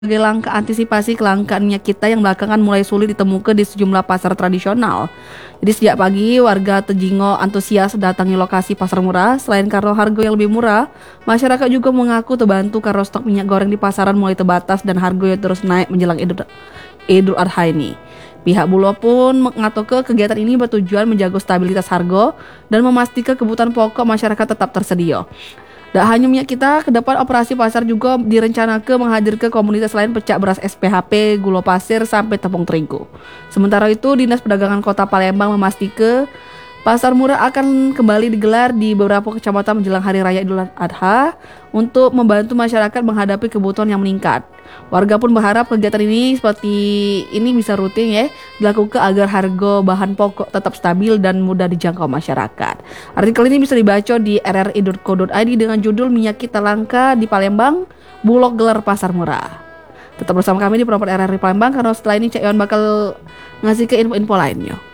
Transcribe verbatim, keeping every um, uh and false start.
Sebagai langkah antisipasi kelangkaan minyak kita yang belakangan mulai sulit ditemukan di sejumlah pasar tradisional. Jadi sejak pagi warga Tejingo antusias datangi lokasi pasar murah. Selain karena harga yang lebih murah, masyarakat juga mengaku terbantu karena stok minyak goreng di pasaran mulai terbatas dan harga yang terus naik menjelang Idul, Idul Adha ini. Pihak Bulog pun mengatakan kegiatan ini bertujuan menjaga stabilitas harga dan memastikan kebutuhan pokok masyarakat tetap tersedia. Tak hanya minyak kita, ke depan operasi pasar juga direncanakan menghadirkan komunitas lain pecak beras S P H P, gula pasir, sampai tepung terigu. Sementara itu, Dinas Perdagangan Kota Palembang memastikan pasar murah akan kembali digelar di beberapa kecamatan menjelang Hari Raya Idul Adha untuk membantu masyarakat menghadapi kebutuhan yang meningkat. Warga pun berharap kegiatan ini seperti ini bisa rutin ya dilakukan agar harga bahan pokok tetap stabil dan mudah dijangkau masyarakat. Artikel ini bisa dibaca di r r i dot co dot i d dengan judul Minyak Kita Langka di Palembang, Bulog Gelar Pasar Murah. Tetap bersama kami di Perempat R R I Palembang karena setelah ini Cak Iwan bakal ngasih ke info-info lainnya.